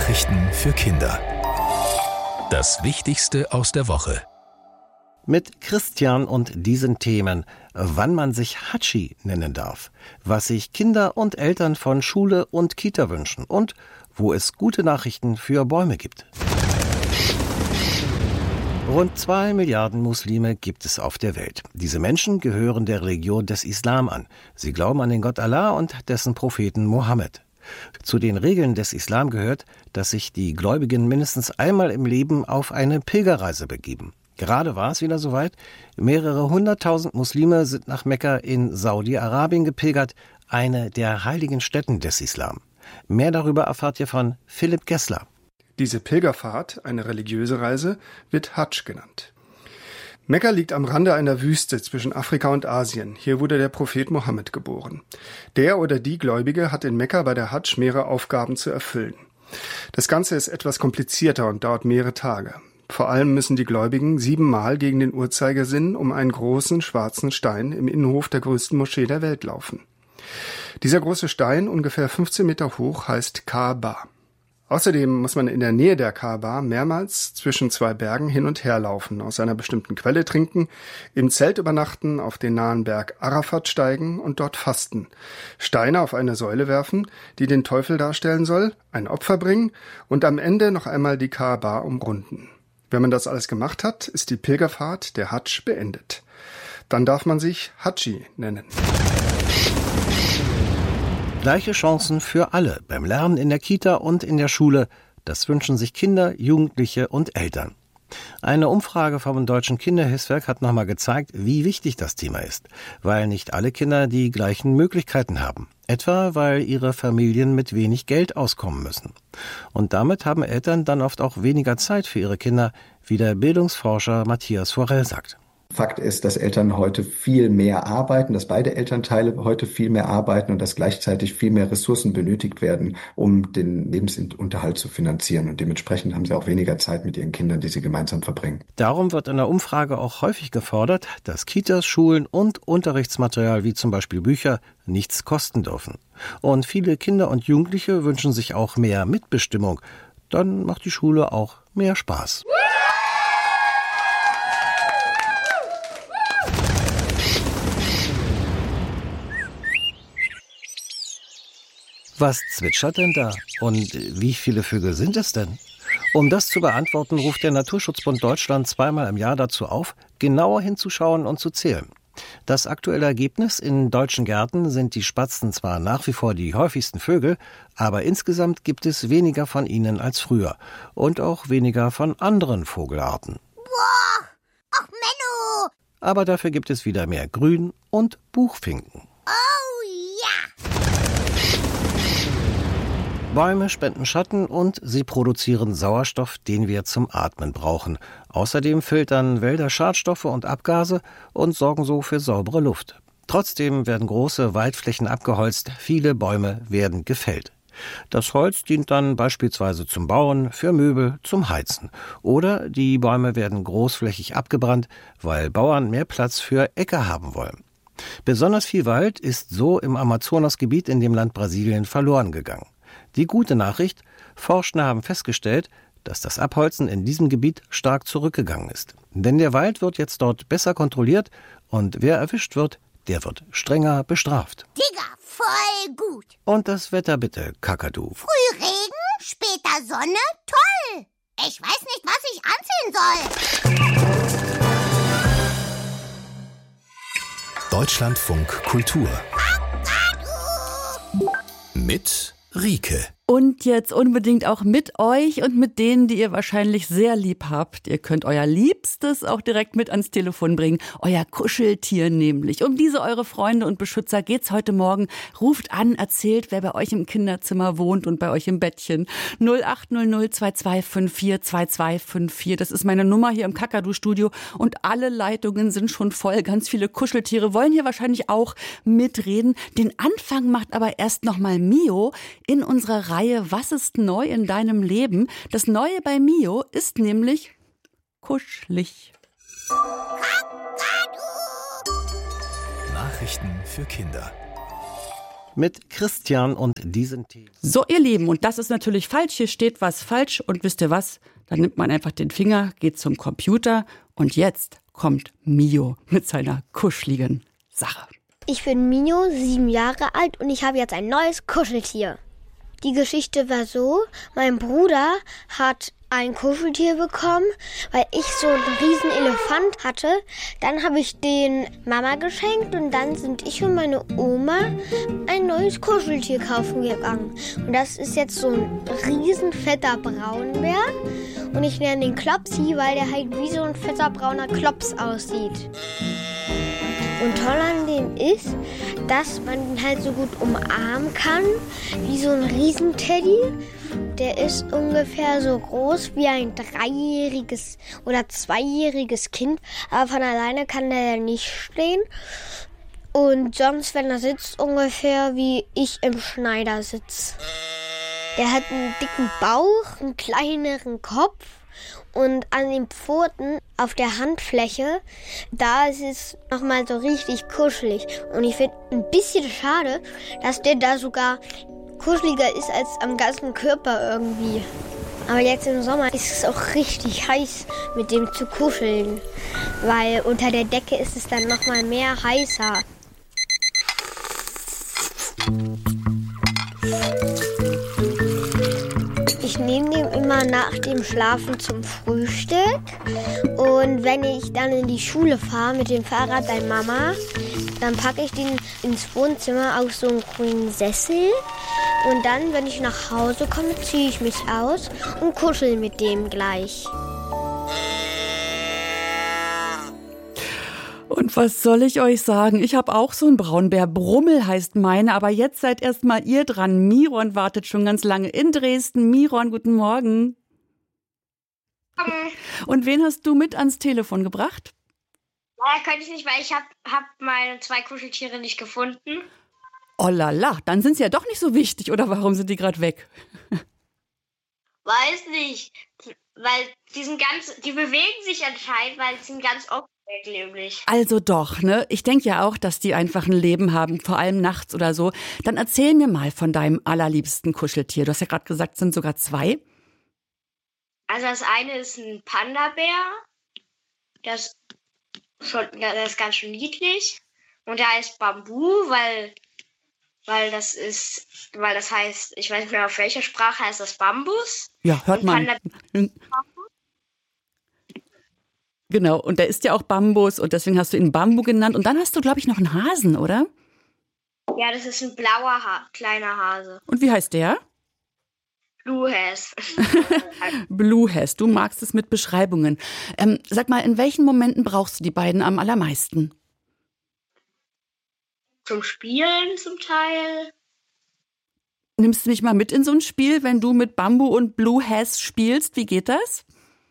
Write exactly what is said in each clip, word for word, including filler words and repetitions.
Nachrichten für Kinder. Das Wichtigste aus der Woche. Mit Christian und diesen Themen, wann man sich Hatschi nennen darf, was sich Kinder und Eltern von Schule und Kita wünschen und wo es gute Nachrichten für Bäume gibt. Rund zwei Milliarden Muslime gibt es auf der Welt. Diese Menschen gehören der Religion des Islam an. Sie glauben an den Gott Allah und dessen Propheten Mohammed. Zu den Regeln des Islam gehört, dass sich die Gläubigen mindestens einmal im Leben auf eine Pilgerreise begeben. Gerade war es wieder soweit. Mehrere hunderttausend Muslime sind nach Mekka in Saudi-Arabien gepilgert, eine der heiligen Stätten des Islam. Mehr darüber erfahrt ihr von Philipp Gessler. Diese Pilgerfahrt, eine religiöse Reise, wird Hadsch genannt. Mekka liegt am Rande einer Wüste zwischen Afrika und Asien. Hier wurde der Prophet Mohammed geboren. Der oder die Gläubige hat in Mekka bei der Hadsch mehrere Aufgaben zu erfüllen. Das Ganze ist etwas komplizierter und dauert mehrere Tage. Vor allem müssen die Gläubigen siebenmal gegen den Uhrzeigersinn um einen großen schwarzen Stein im Innenhof der größten Moschee der Welt laufen. Dieser große Stein, ungefähr fünfzehn Meter hoch, heißt Kaaba. Außerdem muss man in der Nähe der Kaaba mehrmals zwischen zwei Bergen hin und her laufen, aus einer bestimmten Quelle trinken, im Zelt übernachten, auf den nahen Berg Arafat steigen und dort fasten, Steine auf eine Säule werfen, die den Teufel darstellen soll, ein Opfer bringen und am Ende noch einmal die Kaaba umrunden. Wenn man das alles gemacht hat, ist die Pilgerfahrt, der Hadsch, beendet. Dann darf man sich Hatschi nennen. Gleiche Chancen für alle beim Lernen in der Kita und in der Schule. Das wünschen sich Kinder, Jugendliche und Eltern. Eine Umfrage vom Deutschen Kinderhilfswerk hat nochmal gezeigt, wie wichtig das Thema ist, weil nicht alle Kinder die gleichen Möglichkeiten haben. Etwa, weil ihre Familien mit wenig Geld auskommen müssen. Und damit haben Eltern dann oft auch weniger Zeit für ihre Kinder, wie der Bildungsforscher Matthias Forell sagt. Fakt ist, dass Eltern heute viel mehr arbeiten, dass beide Elternteile heute viel mehr arbeiten und dass gleichzeitig viel mehr Ressourcen benötigt werden, um den Lebensunterhalt zu finanzieren. Und dementsprechend haben sie auch weniger Zeit mit ihren Kindern, die sie gemeinsam verbringen. Darum wird in der Umfrage auch häufig gefordert, dass Kitas, Schulen und Unterrichtsmaterial wie zum Beispiel Bücher nichts kosten dürfen. Und viele Kinder und Jugendliche wünschen sich auch mehr Mitbestimmung. Dann macht die Schule auch mehr Spaß. Was zwitschert denn da? Und wie viele Vögel sind es denn? Um das zu beantworten, ruft der Naturschutzbund Deutschland zweimal im Jahr dazu auf, genauer hinzuschauen und zu zählen. Das aktuelle Ergebnis: in deutschen Gärten sind die Spatzen zwar nach wie vor die häufigsten Vögel, aber insgesamt gibt es weniger von ihnen als früher. Und auch weniger von anderen Vogelarten. Boah, ach Menno! Aber dafür gibt es wieder mehr Grün- und Buchfinken. Oh ja! Bäume spenden Schatten und sie produzieren Sauerstoff, den wir zum Atmen brauchen. Außerdem filtern Wälder Schadstoffe und Abgase und sorgen so für saubere Luft. Trotzdem werden große Waldflächen abgeholzt, viele Bäume werden gefällt. Das Holz dient dann beispielsweise zum Bauen, für Möbel, zum Heizen. Oder die Bäume werden großflächig abgebrannt, weil Bauern mehr Platz für Äcker haben wollen. Besonders viel Wald ist so im Amazonasgebiet in dem Land Brasilien verloren gegangen. Die gute Nachricht: Forscher haben festgestellt, dass das Abholzen in diesem Gebiet stark zurückgegangen ist. Denn der Wald wird jetzt dort besser kontrolliert und wer erwischt wird, der wird strenger bestraft. Digga, voll gut. Und das Wetter bitte, Kakadu. Früh Regen, später Sonne, toll. Ich weiß nicht, was ich anziehen soll. Deutschlandfunk Kultur. Mit Rike. Und jetzt unbedingt auch mit euch und mit denen, die ihr wahrscheinlich sehr lieb habt. Ihr könnt euer Liebstes auch direkt mit ans Telefon bringen. Euer Kuscheltier nämlich. Um diese eure Freunde und Beschützer geht's heute Morgen. Ruft an, erzählt, wer bei euch im Kinderzimmer wohnt und bei euch im Bettchen. null acht null null zwei zwei fünf vier zwei zwei fünf vier. Das ist meine Nummer hier im Kakadu-Studio. Und alle Leitungen sind schon voll. Ganz viele Kuscheltiere wollen hier wahrscheinlich auch mitreden. Den Anfang macht aber erst noch mal Mio in unserer Reihe Was ist neu in deinem Leben? Das Neue bei Mio ist nämlich kuschelig. Nachrichten für Kinder. mit Christian und diesen Themen. So, ihr Lieben, und das ist natürlich falsch. Hier steht was falsch und wisst ihr was? Dann nimmt man einfach den Finger, geht zum Computer und jetzt kommt Mio mit seiner kuscheligen Sache. Ich bin Mio, sieben Jahre alt und ich habe jetzt ein neues Kuscheltier. Die Geschichte war so, mein Bruder hat ein Kuscheltier bekommen, weil ich so einen riesen Elefant hatte. Dann habe ich den Mama geschenkt und dann sind ich und meine Oma ein neues Kuscheltier kaufen gegangen. Und das ist jetzt so ein riesen fetter Braunbär und ich nenne ihn Klopsi, weil der halt wie so ein fetter brauner Klops aussieht. Und toll an dem ist, dass man ihn halt so gut umarmen kann, wie so ein Riesenteddy. Der ist ungefähr so groß wie ein dreijähriges oder zweijähriges Kind, aber von alleine kann der nicht stehen. Und sonst, wenn er sitzt, ungefähr wie ich im Schneidersitz. Der hat einen dicken Bauch, einen kleineren Kopf. Und an den Pfoten auf der Handfläche, da ist es nochmal so richtig kuschelig. Und ich finde ein bisschen schade, dass der da sogar kuscheliger ist als am ganzen Körper irgendwie. Aber jetzt im Sommer ist es auch richtig heiß, mit dem zu kuscheln. Weil unter der Decke ist es dann nochmal mehr heißer. Ich nehme den immer nach dem Schlafen zum Frühstück. Und wenn ich dann in die Schule fahre mit dem Fahrrad bei Mama, dann packe ich den ins Wohnzimmer auf so einen grünen Sessel. Und dann, wenn ich nach Hause komme, ziehe ich mich aus und kuschel mit dem gleich. Und was soll ich euch sagen? Ich habe auch so einen Braunbär. Brummel heißt meine, aber jetzt seid erst mal ihr dran. Miron wartet schon ganz lange in Dresden. Miron, guten Morgen. Morgen. Und wen hast du mit ans Telefon gebracht? Ja, könnte ich nicht, weil ich habe hab meine zwei Kuscheltiere nicht gefunden. Oh la la, dann sind sie ja doch nicht so wichtig, oder warum sind die gerade weg? Weiß nicht, weil die sind ganz, die bewegen sich anscheinend, weil sie sind ganz oft weg, nämlich. Also doch, ne? Ich denke ja auch, dass die einfach ein Leben haben, vor allem nachts oder so. Dann erzähl mir mal von deinem allerliebsten Kuscheltier. Du hast ja gerade gesagt, es sind sogar zwei. Also das eine ist ein Panda-Bär, das, schon, das ist ganz schön niedlich und der heißt Bambu, weil... Weil das ist, weil das heißt, ich weiß nicht mehr, auf welcher Sprache heißt das Bambus. Ja, hört man. Genau, und der ist ja auch Bambus und deswegen hast du ihn Bambu genannt. Und dann hast du, glaube ich, noch einen Hasen, oder? Ja, das ist ein blauer ha- kleiner Hase. Und wie heißt der? Blue Hass. Blue Hass, du magst es mit Beschreibungen. Ähm, sag mal, in welchen Momenten brauchst du die beiden am allermeisten? Zum Spielen zum Teil. Nimmst du mich mal mit in so ein Spiel, wenn du mit Bambu und Blue Hass spielst? Wie geht das?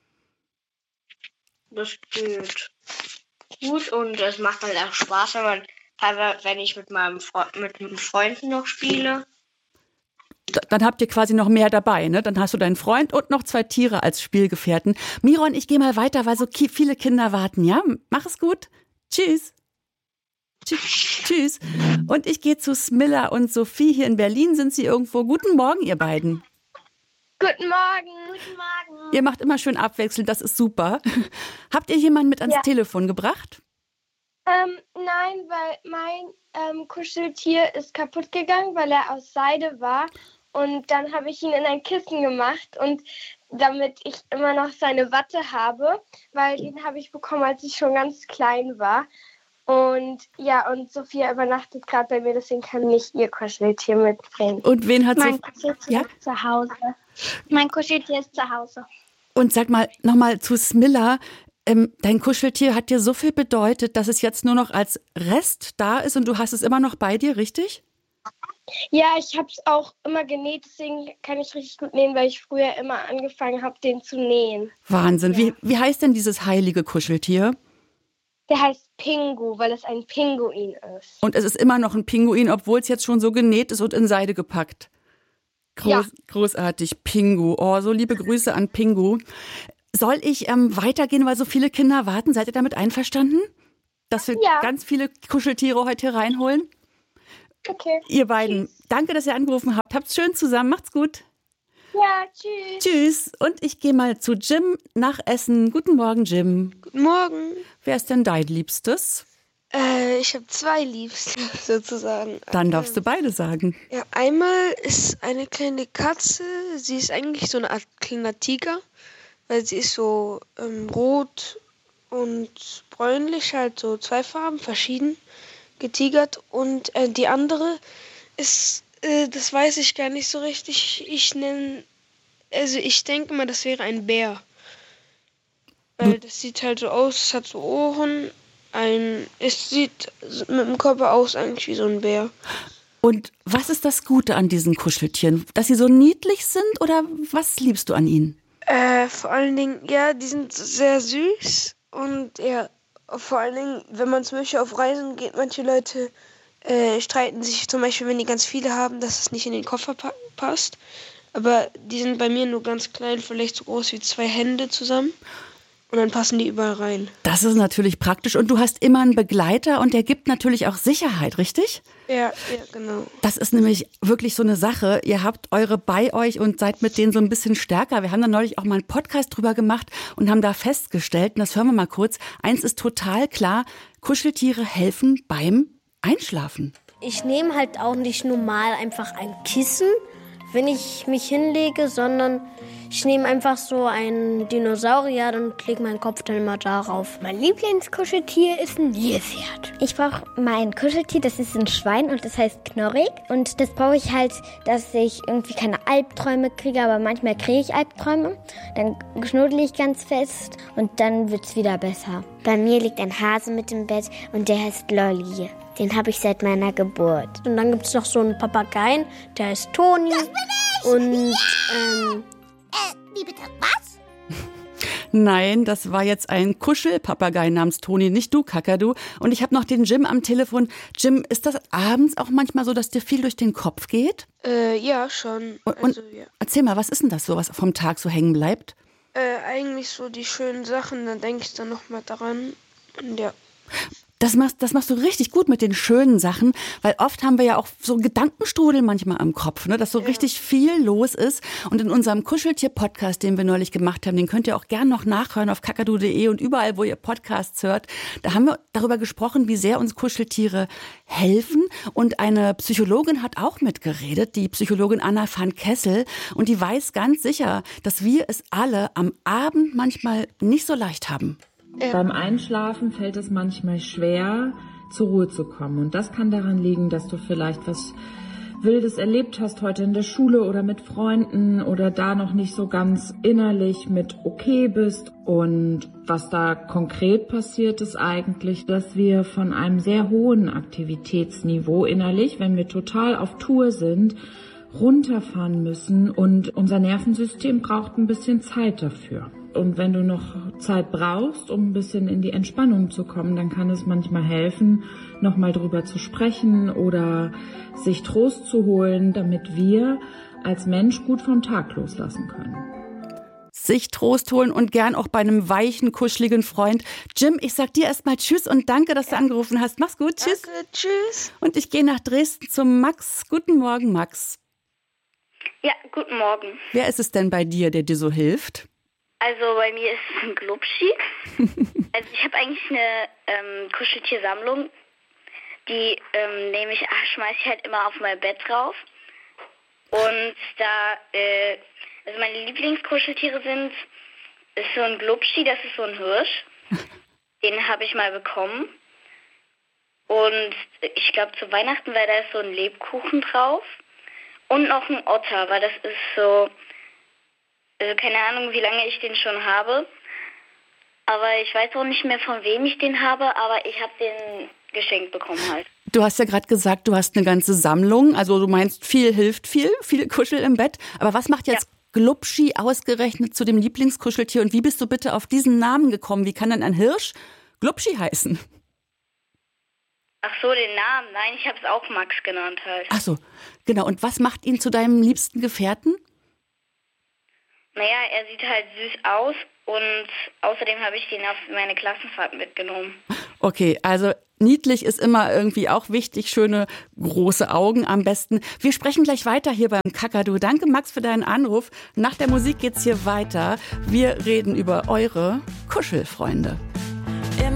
Das geht gut und es macht halt auch Spaß, wenn man, wenn ich mit meinem Fre- mit meinen Freunden noch spiele. Da, dann habt ihr quasi noch mehr dabei, ne? Dann hast du deinen Freund und noch zwei Tiere als Spielgefährten. Miron, ich gehe mal weiter, weil so ki- viele Kinder warten, ja? Mach es gut. Tschüss. Tschüss. Und ich gehe zu Smilla und Sophie. Hier in Berlin sind sie irgendwo. Guten Morgen, ihr beiden. Guten Morgen. Guten Morgen. Ihr macht immer schön abwechselnd, das ist super. Habt ihr jemanden mit ans Ja. Telefon gebracht? Ähm, nein, weil mein ähm, Kuscheltier ist kaputt gegangen, weil er aus Seide war. Und dann habe ich ihn in ein Kissen gemacht und damit ich immer noch seine Watte habe, weil den habe ich bekommen, als ich schon ganz klein war. Und ja, und Sophia übernachtet gerade bei mir, deswegen kann ich ihr Kuscheltier mitbringen. Und wen hat Mein Sophie? Kuscheltier Ja? ist zu Hause. Mein Kuscheltier ist zu Hause. Und sag mal nochmal zu Smilla. Ähm, dein Kuscheltier hat dir so viel bedeutet, dass es jetzt nur noch als Rest da ist und du hast es immer noch bei dir, richtig? Ja, ich habe es auch immer genäht, deswegen kann ich richtig gut nähen, weil ich früher immer angefangen habe, den zu nähen. Wahnsinn. Ja. Wie, wie heißt denn dieses heilige Kuscheltier? Der heißt Pingu, weil es ein Pinguin ist. Und es ist immer noch ein Pinguin, obwohl es jetzt schon so genäht ist und in Seide gepackt. Groß, ja. Großartig, Pingu. Oh, so liebe Grüße an Pingu. Soll ich ähm, weitergehen, weil so viele Kinder warten? Seid ihr damit einverstanden? Dass wir ja. ganz viele Kuscheltiere heute hier reinholen? Okay. Ihr beiden, Tschüss. Danke, dass ihr angerufen habt. Habt's schön zusammen. Macht's gut. Ja, tschüss. Tschüss. Und ich gehe mal zu Jim nach Essen. Guten Morgen, Jim. Guten Morgen. Wer ist denn dein Liebstes? Äh, ich habe zwei Liebste sozusagen. Dann darfst du beide sagen. Ja, einmal ist eine kleine Katze. Sie ist eigentlich so eine Art kleiner Tiger, weil sie ist so ähm, rot und bräunlich, halt so zwei Farben, verschieden getigert. Und äh, die andere ist, äh, das weiß ich gar nicht so richtig. Ich nenne, also ich denke mal, das wäre ein Bär. Weil das sieht halt so aus, es hat so Ohren. Ein, es sieht mit dem Körper aus eigentlich wie so ein Bär. Und was ist das Gute an diesen Kuscheltieren? Dass sie so niedlich sind oder was liebst du an ihnen? Äh, vor allen Dingen, ja, die sind sehr süß und ja, vor allen Dingen, wenn man zum Beispiel auf Reisen geht, manche Leute äh, streiten sich zum Beispiel, wenn die ganz viele haben, dass es nicht in den Koffer pa- passt. Aber die sind bei mir nur ganz klein, vielleicht so groß wie zwei Hände zusammen. Und dann passen die überall rein. Das ist natürlich praktisch. Und du hast immer einen Begleiter und der gibt natürlich auch Sicherheit, richtig? Ja, ja, genau. Das ist nämlich wirklich so eine Sache. Ihr habt eure bei euch und seid mit denen so ein bisschen stärker. Wir haben da neulich auch mal einen Podcast drüber gemacht und haben da festgestellt, und das hören wir mal kurz, eins ist total klar, Kuscheltiere helfen beim Einschlafen. Ich nehme halt auch nicht normal einfach ein Kissen, wenn ich mich hinlege, sondern ich nehme einfach so einen Dinosaurier und lege meinen Kopf dann immer darauf. Mein Lieblingskuscheltier ist ein Nilpferd. Ich brauche mein Kuscheltier, das ist ein Schwein und das heißt Knorrig. Und das brauche ich halt, dass ich irgendwie keine Albträume kriege, aber manchmal kriege ich Albträume. Dann knuddel ich ganz fest und dann wird es wieder besser. Bei mir liegt ein Hase mit im Bett und der heißt Lolli. Den habe ich seit meiner Geburt. Und dann gibt es noch so einen Papageien, der heißt Toni. Das bin ich! Und, ja! ähm... Äh, wie bitte, was? Nein, das war jetzt ein Kuschelpapagei namens Toni, nicht du, Kakadu. Und ich habe noch den Jim am Telefon. Jim, ist das abends auch manchmal so, dass dir viel durch den Kopf geht? Äh, ja, schon. Und, also, und ja. Erzähl mal, was ist denn das so, was vom Tag so hängen bleibt? Äh, eigentlich so die schönen Sachen, dann denke ich dann nochmal daran. Und ja. Das machst, das machst du richtig gut mit den schönen Sachen, weil oft haben wir ja auch so Gedankenstrudel manchmal am Kopf, ne, dass so ja. richtig viel los ist. Und in unserem Kuscheltier-Podcast, den wir neulich gemacht haben, den könnt ihr auch gern noch nachhören auf kakadu punkt de und überall, wo ihr Podcasts hört. Da haben wir darüber gesprochen, wie sehr uns Kuscheltiere helfen. Und eine Psychologin hat auch mitgeredet, die Psychologin Anna van Kessel. Und die weiß ganz sicher, dass wir es alle am Abend manchmal nicht so leicht haben. Beim Einschlafen fällt es manchmal schwer, zur Ruhe zu kommen. Und das kann daran liegen, dass du vielleicht was Wildes erlebt hast heute in der Schule oder mit Freunden oder da noch nicht so ganz innerlich mit okay bist. Und was da konkret passiert, ist eigentlich, dass wir von einem sehr hohen Aktivitätsniveau innerlich, wenn wir total auf Tour sind, runterfahren müssen. Und unser Nervensystem braucht ein bisschen Zeit dafür. Und wenn du noch Zeit brauchst, um ein bisschen in die Entspannung zu kommen, dann kann es manchmal helfen, nochmal drüber zu sprechen oder sich Trost zu holen, damit wir als Mensch gut vom Tag loslassen können. Sich Trost holen und gern auch bei einem weichen, kuscheligen Freund. Jim, ich sag dir erstmal Tschüss und danke, dass du angerufen hast. Mach's gut, tschüss. Danke, tschüss. Und ich gehe nach Dresden zum Max. Guten Morgen, Max. Ja, guten Morgen. Wer ist es denn bei dir, der dir so hilft? Also bei mir ist es ein Glubschi. Also ich habe eigentlich eine ähm, Kuscheltiersammlung. Die ähm, nehme ich, schmeiße ich halt immer auf mein Bett drauf. Und da, äh, also meine Lieblingskuscheltiere sind, ist so ein Glubschi, das ist so ein Hirsch. Den habe ich mal bekommen. Und ich glaube zu Weihnachten, weil da ist so ein Lebkuchen drauf. Und noch ein Otter, weil das ist so... Also keine Ahnung, wie lange ich den schon habe. Aber ich weiß auch nicht mehr, von wem ich den habe, aber ich habe den geschenkt bekommen halt. Du hast ja gerade gesagt, du hast eine ganze Sammlung. Also du meinst, viel hilft viel, viel Kuschel im Bett. Aber was macht jetzt ja. Glubschi ausgerechnet zu dem Lieblingskuscheltier? Und wie bist du bitte auf diesen Namen gekommen? Wie kann denn ein Hirsch Glubschi heißen? Ach so, den Namen. Nein, ich habe es auch Max genannt halt. Ach so, genau. Und was macht ihn zu deinem liebsten Gefährten? Naja, er sieht halt süß aus und außerdem habe ich den auf meine Klassenfahrt mitgenommen. Okay, also niedlich ist immer irgendwie auch wichtig, schöne große Augen am besten. Wir sprechen gleich weiter hier beim Kakadu. Danke Max für deinen Anruf. Nach der Musik geht's hier weiter. Wir reden über eure Kuschelfreunde.